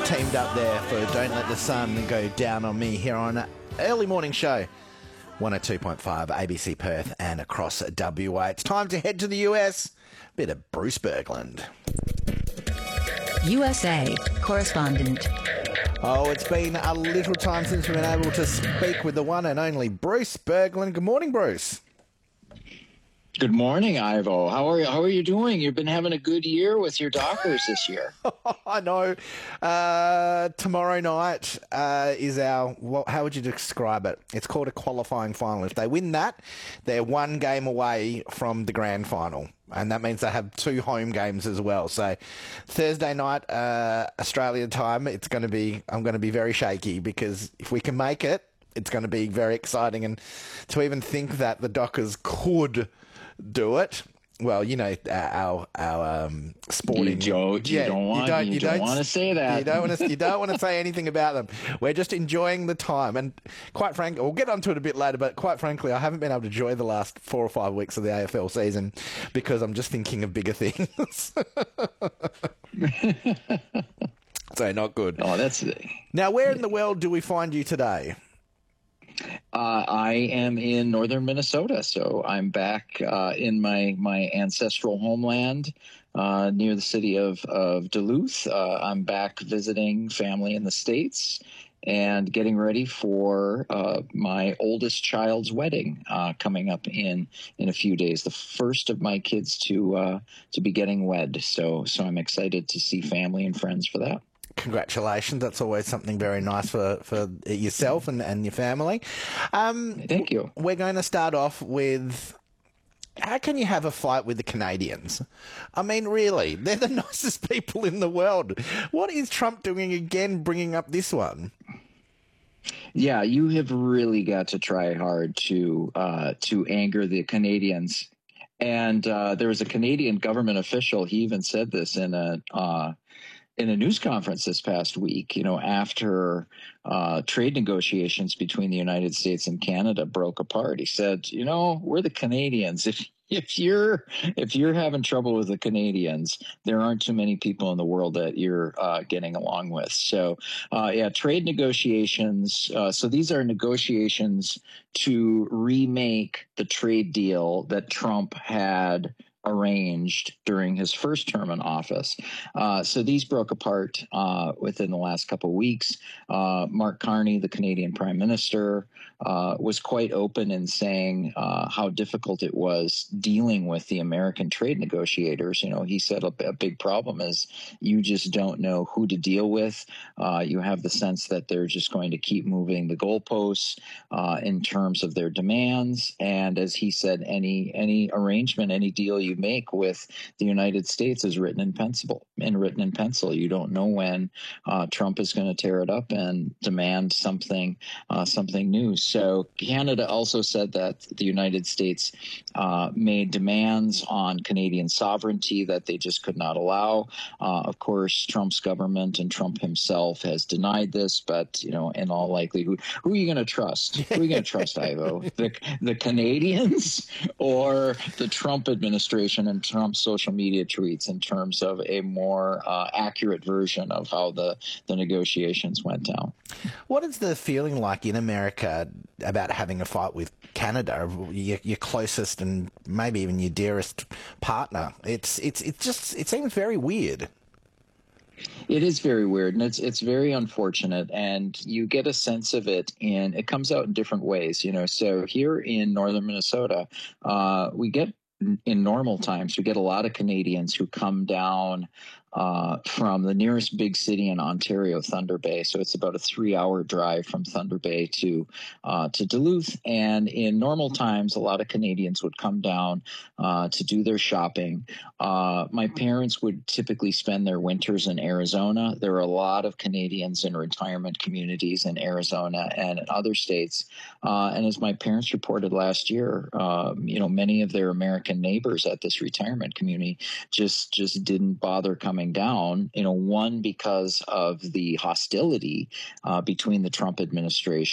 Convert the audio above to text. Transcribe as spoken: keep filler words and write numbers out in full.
teamed up there for Don't Let the Sun Go Down on Me here on Early Morning Show, one oh two point five A B C Perth and across W A. It's time to head to the U S. Bit of Bruce Berglund. U S A correspondent. Oh, it's been a little time since we've been able to speak with the one and only Bruce Berglund. Good morning, Bruce. Good morning, Ivo. How are you? How are you doing? You've been having a good year with your Dockers this year. I know. Uh, tomorrow night uh, is our, what, how would you describe it? It's called a qualifying final. If they win that, they're one game away from the grand final. And that means they have two home games as well. So Thursday night, uh, Australian time, it's going to be, I'm going to be very shaky because if we can make it, it's going to be very exciting. And to even think that the Dockers could do it. Well, you know, our our um, sporting. You don't, you yeah, don't want. You don't, you you don't, don't want to say that. You don't want to. You don't want to say anything about them. We're just enjoying the time, and quite frankly, we'll get onto it a bit later. But quite frankly, I haven't been able to enjoy the last four or five weeks of the A F L season because I'm just thinking of bigger things. So not good. Oh, that's now. Where in the world do we find you today? Uh, I am in northern Minnesota, so I'm back uh, in my my ancestral homeland uh, near the city of, of Duluth. Uh, I'm back visiting family in the States and getting ready for uh, my oldest child's wedding uh, coming up in, in a few days. The first of my kids to uh, to be getting wed, so so I'm excited to see family and friends for that. Congratulations. That's always something very nice for, for yourself and, and your family. Um, Thank you. We're going to start off with, how can you have a fight with the Canadians? I mean, really, they're the nicest people in the world. What is Trump doing again, bringing up this one? Yeah, you have really got to try hard to uh, to anger the Canadians. And uh, there was a Canadian government official, he even said this in a uh, in a news conference this past week, you know, after uh, trade negotiations between the United States and Canada broke apart. He said, you know, we're the Canadians. If if you're if you're having trouble with the Canadians, there aren't too many people in the world that you're uh, getting along with. So, uh, yeah, trade negotiations. Uh, so these are negotiations to remake the trade deal that Trump had arranged during his first term in office. Uh, so these broke apart uh, within the last couple of weeks. Uh, Mark Carney, the Canadian Prime Minister, uh, was quite open in saying uh, how difficult it was dealing with the American trade negotiators. You know, he said a, a big problem is you just don't know who to deal with. Uh, you have the sense that they're just going to keep moving the goalposts uh, in terms of their demands. And as he said, any any arrangement, any deal you make with the United States is written in pencil and written in pencil. You don't know when uh, Trump is going to tear it up and demand something, uh, something new. So Canada also said that the United States uh, made demands on Canadian sovereignty that they just could not allow. Uh, of course, Trump's government and Trump himself has denied this, but you know, in all likelihood, who are you going to trust? Who are you going to trust, Ivo? The the Canadians or the Trump administration and Trump's social media tweets in terms of a more uh, accurate version of how the, the negotiations went down? What is the feeling like in America about having a fight with Canada, your, your closest and maybe even your dearest partner? It's it's it's just it seems very weird. It is very weird, and it's it's very unfortunate, and you get a sense of it in it comes out in different ways, you know. So here in northern Minnesota, uh, we get in normal times, we get a lot of Canadians who come down uh, from the nearest big city in Ontario, Thunder Bay. So it's about a three-hour drive from Thunder Bay to uh, to Duluth. And in normal times, a lot of Canadians would come down uh, to do their shopping. Uh, my parents would typically spend their winters in Arizona. There are a lot of Canadians in retirement communities in Arizona and in other states. Uh, and as my parents reported last year, um, you know, many of their American neighbors at this retirement community just just didn't bother coming down, you know, one because of the hostility uh, between the Trump administration